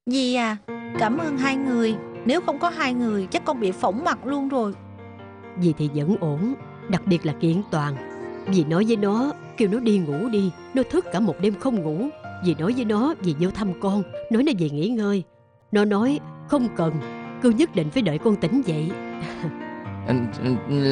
Dì à, cảm ơn hai người. Nếu không có hai người chắc con bị phỏng mặt luôn rồi. Dì thì vẫn ổn, đặc biệt là Kiện Toàn. Dì nói với nó, kêu nó đi ngủ đi. Nó thức cả một đêm không ngủ. Dì nói với nó, dì vô thăm con, nói nó về nghỉ ngơi. Nó nói không cần, cứ nhất định phải đợi con tỉnh dậy.